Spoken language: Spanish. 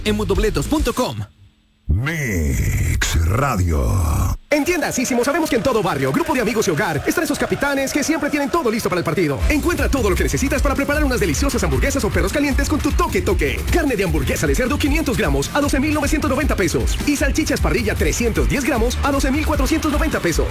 en mundobletos.com. Mix Radio. En tiendas Ísimo sabemos que en todo barrio, grupo de amigos y hogar están esos capitanes que siempre tienen todo listo para el partido. Encuentra todo lo que necesitas para preparar unas deliciosas hamburguesas o perros calientes con tu toque. Carne de hamburguesa de cerdo 500 gramos a 12,990 pesos. Y salchichas parrilla 310 gramos a 12,490 pesos.